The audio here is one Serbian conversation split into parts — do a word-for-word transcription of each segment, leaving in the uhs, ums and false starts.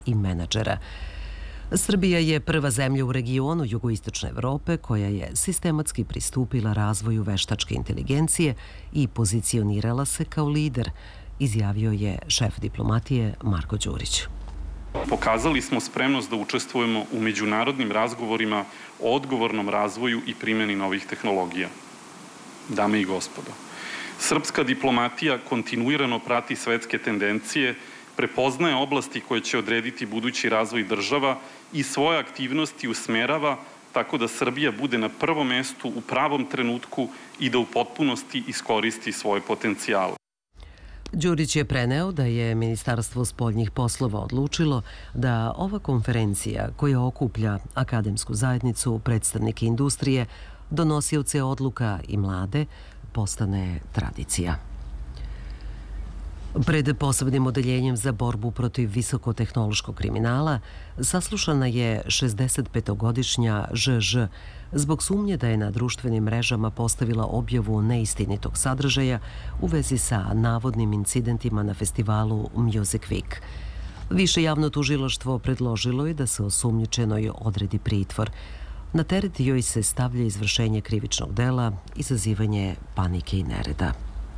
i menadžera. Srbija je prva zemlja u regionu jugoistočne Evrope koja je sistematski pristupila razvoju veštačke inteligencije i pozicionirala se kao lider, izjavio je šef diplomatije Marko Đurić. Pokazali smo spremnost da učestvujemo u međunarodnim razgovorima o odgovornom razvoju i primjeni novih tehnologija. Dame i gospodo, srpska diplomatija kontinuirano prati svetske tendencije, prepoznaje oblasti koje će odrediti budući razvoj država i svoje aktivnosti usmerava tako da Srbija bude na prvom mestu u pravom trenutku i da u potpunosti iskoristi svoje potencijale. Đurić je preneo da je Ministarstvo spoljnih poslova odlučilo da ova konferencija koja okuplja akademsku zajednicu, predstavnike industrije, donosioce odluka i mlade, postane tradicija. Pred posebnim odeljenjem za borbu protiv visokotehnološkog kriminala saslušana je šezdesetpetogodišnja Ž Ž zbog sumnje da je na društvenim mrežama postavila objavu neistinitog sadržaja u vezi sa navodnim incidentima na festivalu Music Week. Više javno tužilaštvo predložilo je da se osumnjičenoj odredi pritvor. Na teret joj se stavlja izvršenje krivičnog dela, izazivanje panike i nereda.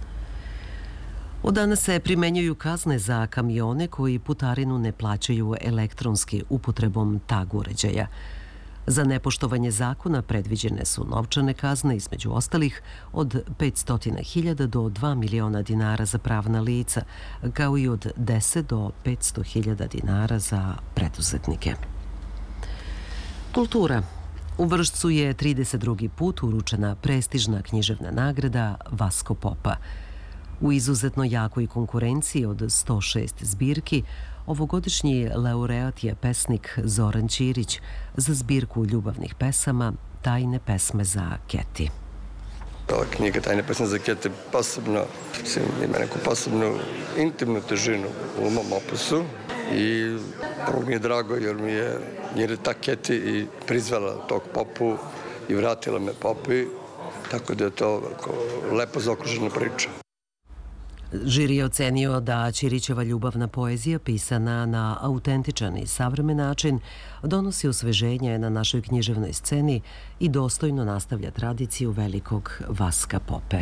Od danas se primenjuju kazne za kamione koji putarinu ne plaćaju elektronski upotrebom tag uređaja. Za nepoštovanje zakona predviđene su novčane kazne, između ostalih, od petsto hiljada do dva miliona dinara za pravna lica, kao i od deset do petsto hiljada dinara za preduzetnike. Kultura. U Vršcu je trideset drugi put uručena prestižna književna nagrada Vasko Popa. U izuzetno jakoj konkurenciji od sto šest zbirki, ovogodišnji laureat je pesnik Zoran Ćirić za zbirku ljubavnih pesama Tajne pesme za Keti. Ova knjiga Tajne pesme za Keti posebno, ima neku posebnu intimnu težinu u mom opusu i prvo mi je drago jer mi je, jer je ta Keti i prizvala tog Popu i vratila me Popi, tako da je to lepo zaokružena priča. Žiri je ocenio da Ćirićeva ljubavna poezija, pisana na autentičan i savremen način, donosi osveženje na našoj književnoj sceni i dostojno nastavlja tradiciju velikog Vaska Pope.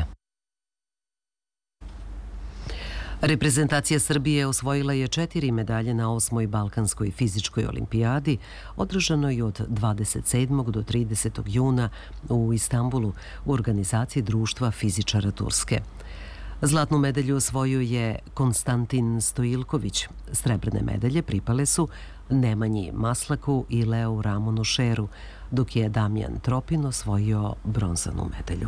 Reprezentacija Srbije osvojila je četiri medalje na osmoj Balkanskoj fizičkoj olimpijadi, održanoj od dvadeset sedmog do tridesetog juna u Istanbulu u organizaciji Društva fizičara Turske. Zlatnu medalju osvojio je Konstantin Stojilković. Srebrne medalje pripale su Nemanji Maslaku i Leu Ramonu Šeru, dok je Damjan Tropin osvojio bronzanu medalju.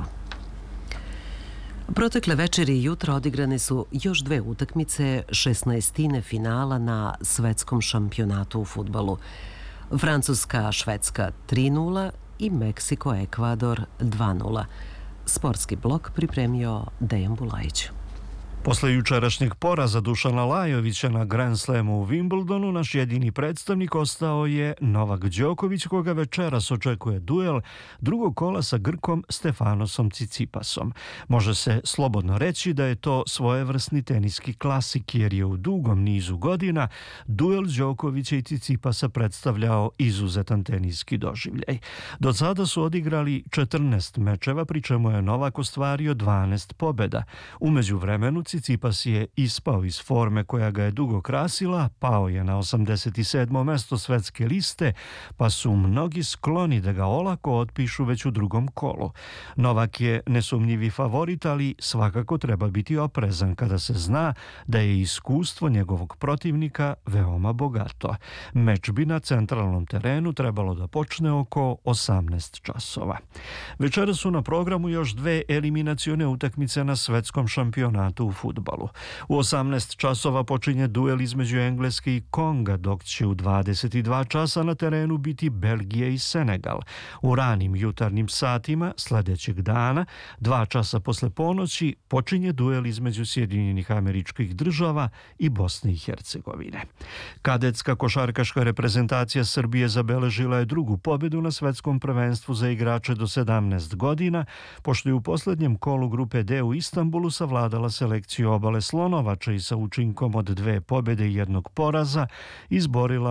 Protekle večeri i jutra odigrane su još dve utakmice šesnaestine finala na svetskom šampionatu u fudbalu. Francuska-Švedska tri nula i Meksiko-Ekvador dva nula. Sportski blok pripremio Dejan Bulajić. Posle jučerašnjeg poraza Dušana Lajovića na Grand Slamu u Wimbledonu, naš jedini predstavnik ostao je Novak Đoković, koga večeras očekuje duel drugog kola sa Grkom Stefanosom Cicipasom. Može se slobodno reći da je to svojevrsni teniski klasik, jer je u dugom nizu godina duel Đokovića i Cicipasa predstavljao izuzetan teniski doživljaj. Do sada su odigrali četrnaest mečeva, pri čemu je Novak ostvario dvanaest pobjeda. U međuvremenu Cicipas je ispao iz forme koja ga je dugo krasila, pao je na osamdeset sedmo mesto svetske liste, pa su mnogi skloni da ga olako otpišu već u drugom kolu. Novak je nesumnjivi favorit, ali svakako treba biti oprezan kada se zna da je iskustvo njegovog protivnika veoma bogato. Meč bi na centralnom terenu trebalo da počne oko osamnaest časova. Večera su na programu još dve eliminacione utakmice na svetskom šampionatu u fudbalu. U osamnaest časova počinje duel između Engleske i Konga, dok će u dvadeset dva časa na terenu biti Belgija i Senegal. U ranim jutarnjim satima sljedećeg dana, dva časa posle ponoći, počinje duel između Sjedinjenih Američkih Država i Bosne i Hercegovine. Kadetska košarkaška reprezentacija Srbije zabeležila je drugu pobjedu na svetskom prvenstvu za igrače do sedamnaest godina, pošto je u posljednjem kolu grupe D u Istanbulu savladala selekciju Obale Slonovača i sa učinkom od dve pobjede i jednog poraza izborila